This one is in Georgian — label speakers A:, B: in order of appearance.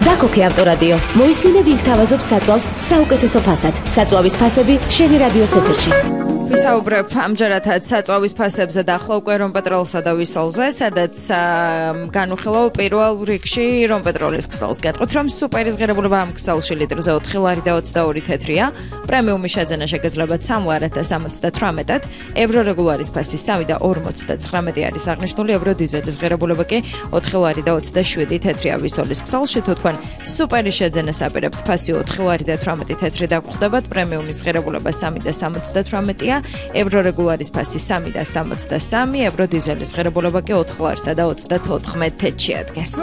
A: დაკოქე ავტორადიო. მოისმინე ვინ გთავაზობს საწვავს საუკეთესო ფასად. საწვავის ფასები შენი რადიოს ეთერში.
B: ვისაუბრებ ამჯერადაც საწვავის ფასებზე და ახლა უკვე რომპეტროლსა და ვისოლზე, სადაც განვიხილავ პირველ რიგში რომპეტროლის ქსელს. გეტყვით, რომ სუპერის ღირებულება ამ ქსელში ლიტრზე 4 ლარი და 22 თეთრია, პრემიუმის შეძენა შეგეძლებათ 3 ლარად და 78-ად, ევრო რეგულარის ფასი 3 და 59 არის აღნიშნული, ევრო დიზელის ღირებულება კი 4 ლარი და 27 თეთრია ვისოლის ქსელში. თუ თქვენ სუპერის შეძენას აპირებთ, ფასი 4 ლარი და 18 თეთრი დაგხვდებათ, პრემიუმის ღირებულება 3 და 78-ია, ევრო რეგულარის ფასი 3 და 63, ევრო დიზელის ღირებულება კი 4 ლარსა და 34 თეთრში ადგეს.